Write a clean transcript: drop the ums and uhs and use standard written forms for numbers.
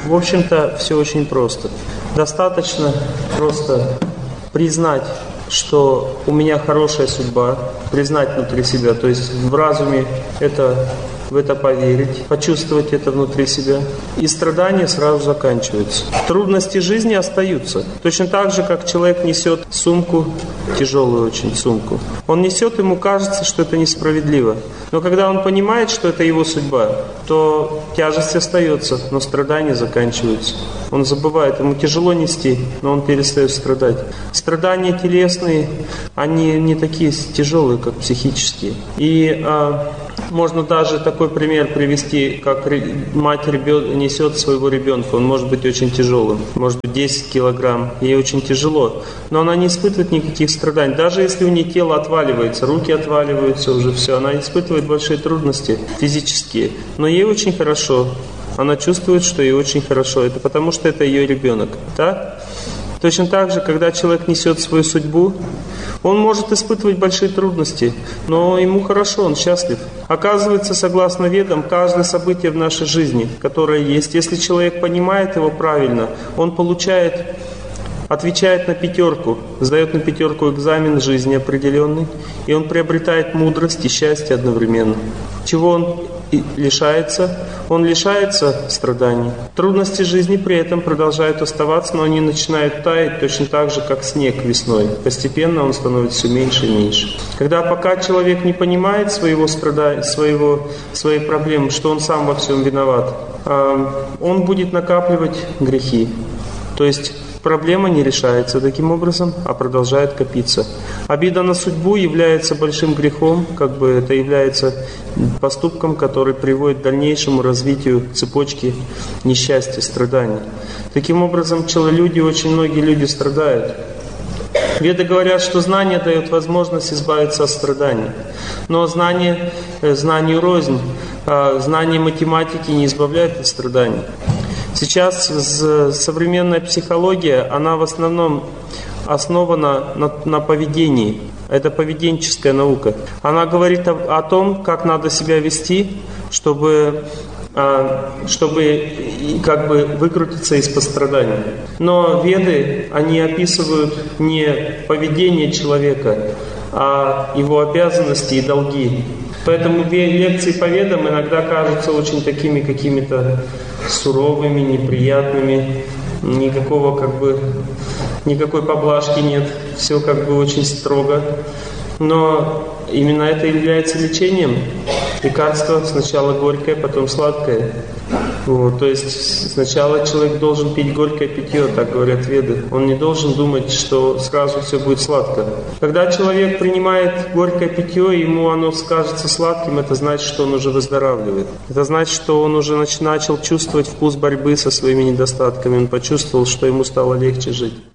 В общем-то, все очень просто. Достаточно просто признать, что у меня хорошая судьба, признать внутри себя, то есть в разуме в это поверить, почувствовать это внутри себя, и страдания сразу заканчиваются. Трудности жизни остаются. Точно так же, как человек несет сумку, тяжелую очень сумку. Он несет, ему кажется, что это несправедливо. Но когда он понимает, что это его судьба, то тяжесть остается, но страдания заканчиваются. Он забывает, ему тяжело нести, но он перестает страдать. Страдания телесные, они не такие тяжелые, как психические. И можно даже такой пример привести, как мать несет своего ребенка. Он может быть очень тяжелым, может быть 10 килограмм, ей очень тяжело. Но она не испытывает никаких страданий. Даже если у нее тело отваливается, руки отваливаются уже, все, она испытывает большие трудности физические. Но ей очень хорошо. Она чувствует, что ей очень хорошо. Это потому, что это ее ребенок. Так? Точно так же, когда человек несет свою судьбу, он может испытывать большие трудности, но ему хорошо, он счастлив. Оказывается, согласно Ведам, каждое событие в нашей жизни, которое есть, если человек понимает его правильно, он отвечает на 5, сдает на 5 экзамен жизни определенный, и он приобретает мудрость и счастье одновременно. Чего он лишается? Он лишается страданий. Трудности жизни при этом продолжают оставаться, но они начинают таять точно так же, как снег весной. Постепенно он становится все меньше и меньше. Пока человек не понимает своей проблемы, что он сам во всем виноват, он будет накапливать грехи. То есть проблема не решается таким образом, а продолжает копиться. Обида на судьбу является большим грехом, это является поступком, который приводит к дальнейшему развитию цепочки несчастья, страданий. Таким образом, очень многие люди страдают. Веды говорят, что знание дает возможность избавиться от страданий. Но знанию рознь, знание математики не избавляет от страданий. Сейчас современная психология, она в основном основана на поведении. Это поведенческая наука. Она говорит о том, как надо себя вести, чтобы выкрутиться из-под страданий. Но Веды, они описывают не поведение человека, а его обязанности и долги. Поэтому лекции по Ведам иногда кажутся очень такими какими-то суровыми, неприятными. Никакой поблажки нет. Все очень строго. Но именно это является лечением. Лекарство сначала горькое, потом сладкое. То есть сначала человек должен пить горькое питье, так говорят Веды. Он не должен думать, что сразу все будет сладко. Когда человек принимает горькое питье, ему оно кажется сладким, это значит, что он уже выздоравливает. Это значит, что он уже начал чувствовать вкус борьбы со своими недостатками. Он почувствовал, что ему стало легче жить.